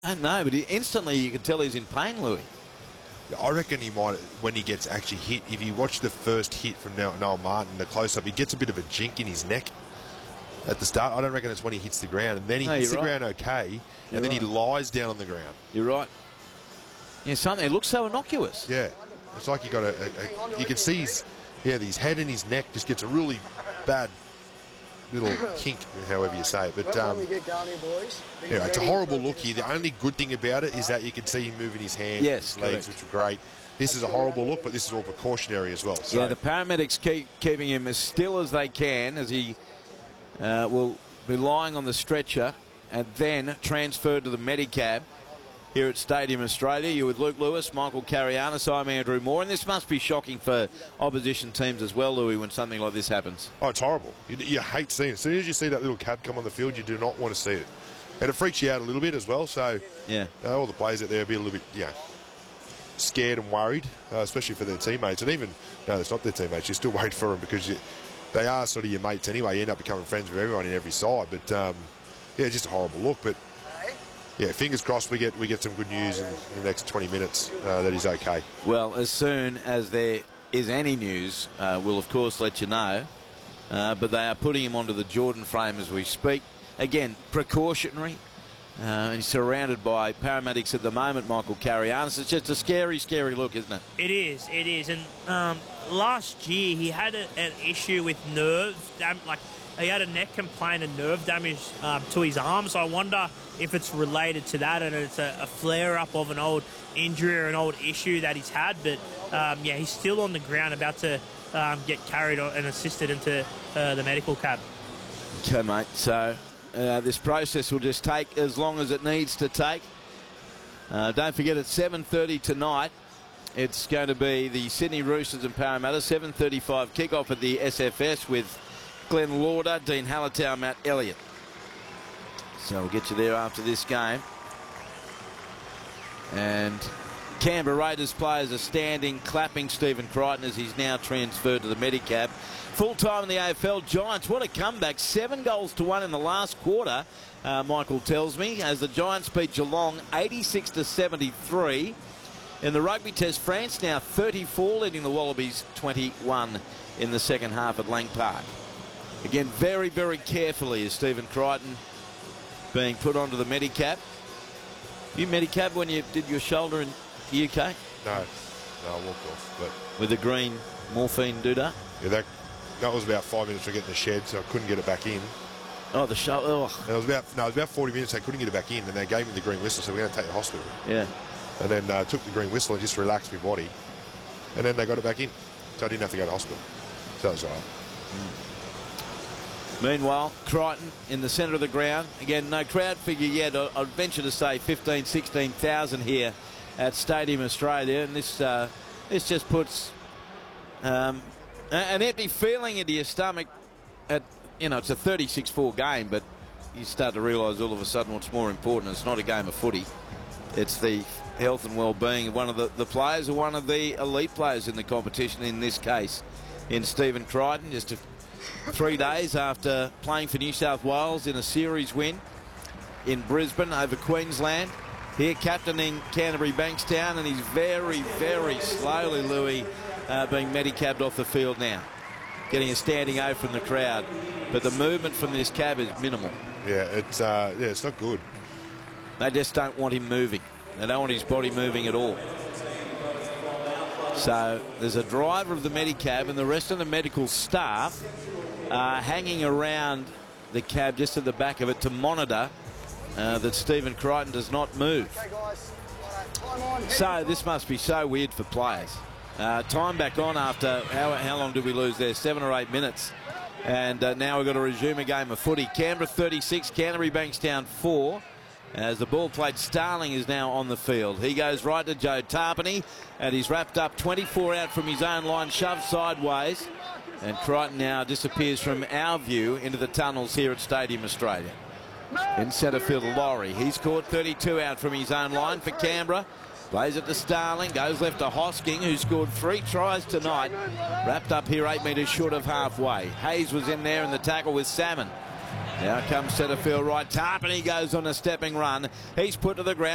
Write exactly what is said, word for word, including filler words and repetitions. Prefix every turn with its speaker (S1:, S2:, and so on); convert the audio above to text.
S1: I don't know, but he, instantly you can tell he's in pain, Louis.
S2: I reckon he might, when he gets actually hit, if you watch the first hit from Noel Martin, the close-up, he gets a bit of a jink in his neck at the start. I don't reckon it's when he hits the ground. And then he no, hits the right. ground okay, and you're then right. he lies down on the ground.
S1: You're right. Yeah, something. It looks so innocuous.
S2: Yeah. It's like you got a, a, a you can see his, yeah, his head and his neck just gets a really bad little kink, however you say it. But um, yeah, it's a horrible look here. The only good thing about it is that you can see him moving his hands,
S1: yes,
S2: his legs, correct. which are great. This is a horrible look, but this is all precautionary as well. So.
S1: Yeah, the paramedics keep keeping him as still as they can as he uh, will be lying on the stretcher and then transferred to the Medicab here at Stadium Australia. You're with Luke Lewis, Michael Carianis, I'm Andrew Moore, and this must be shocking for opposition teams as well, Louis, when something like this happens.
S2: Oh, it's horrible. You, you hate seeing it. As soon as you see that little cab come on the field, you do not want to see it. And it freaks you out a little bit as well, so
S1: yeah,
S2: uh, all the players out there will be a little bit, yeah, scared and worried, uh, especially for their teammates. And even, no, it's not their teammates, you're still worried for them because you, they are sort of your mates anyway. You end up becoming friends with everyone in every side. But, um, yeah, just a horrible look. But yeah, fingers crossed we get we get some good news in, in the next twenty minutes uh, that he's okay.
S1: Well, as soon as there is any news, uh, we'll of course let you know. Uh, but they are putting him onto the Jordan frame as we speak. Again, precautionary. Uh, and he's surrounded by paramedics at the moment, Michael Carianis. It's just a scary, scary look, isn't it?
S3: It is, it is. And um, last year he had a, an issue with nerve, dam like he had a neck complaint and nerve damage um, to his arm. So I wonder if it's related to that and it's a, a flare-up of an old injury or an old issue that he's had. But, um, yeah, he's still on the ground about to um, get carried and assisted into uh, the medical cab.
S1: Okay, mate. So uh, this process will just take as long as it needs to take. Uh, don't forget, at seven thirty tonight, it's going to be the Sydney Roosters and Parramatta. seven thirty-five kickoff at the S F S with Glenn Lauder, Dean Hallertau, Matt Elliott. So we'll get you there after this game. And Canberra Raiders players are standing, clapping Stephen Crichton as he's now transferred to the Medicab. Full time in the A F L. Giants, what a comeback. Seven goals to one in the last quarter, uh, Michael tells me, as the Giants beat Geelong eighty-six to seventy-three. In the rugby test, France now thirty-four, leading the Wallabies twenty-one in the second half at Lang Park. Again, very, very carefully is Stephen Crichton being put onto the Medicab. You Medicab when you did your shoulder in the U K?
S2: No, no, I walked off. But
S1: with the green morphine doodah?
S2: Yeah, that, that was about five minutes to get in the shed, so I couldn't get it back in.
S1: Oh, the shoulder. Oh.
S2: It was about no, it was about forty minutes. I couldn't get it back in, and they gave me the green whistle, so we're going to take it to hospital.
S1: Yeah.
S2: And then uh, took the green whistle and just relaxed my body, and then they got it back in, so I didn't have to go to hospital. So that was all right.
S1: Mm. Meanwhile, Crichton in the centre of the ground. Again, no crowd figure yet. I'd venture to say fifteen, sixteen thousand here at Stadium Australia. And this uh, this just puts um, an empty feeling into your stomach. At, you know, it's a thirty-six four game, but you start to realise all of a sudden what's more important. It's not a game of footy. It's the health and well-being of one of the, the players or one of the elite players in the competition, in this case, in Stephen Crichton. Just a Three days after playing for New South Wales in a series win in Brisbane over Queensland. Here captaining Canterbury Bankstown, and he's very, very slowly, Louis, uh, being medicabbed off the field now. Getting a standing O from the crowd. But the movement from this cab is minimal.
S2: Yeah, it's, uh, yeah, it's not good.
S1: They just don't want him moving. They don't want his body moving at all. So there's a driver of the Medicab and the rest of the medical staff uh, hanging around the cab just at the back of it to monitor uh, that Stephen Crichton does not move. So this must be so weird for players. Uh, time back on after, how, how long did we lose there? Seven or eight minutes. And uh, now we've got to resume a game of footy. Canberra thirty-six, Canterbury Bankstown four. As the ball played, Starling is now on the field. He goes right to Joe Tarpany, and he's wrapped up twenty-four out from his own line, shoved sideways. And Crichton now disappears from our view into the tunnels here at Stadium Australia. In centre field, Laurie. He's caught thirty-two out from his own line for Canberra. Plays it to Starling, goes left to Hosking, who scored three tries tonight. Wrapped up here eight metres short of halfway. Hayes was in there in the tackle with Salmon. Now comes centre field right. Tarpany goes on a stepping run. He's put to the ground.